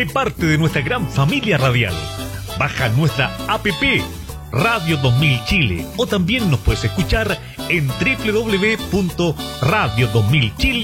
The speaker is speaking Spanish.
Sé parte de nuestra gran familia radial. Baja nuestra app Radio 2000 Chile o también nos puedes escuchar en www.radio2000chile.cl.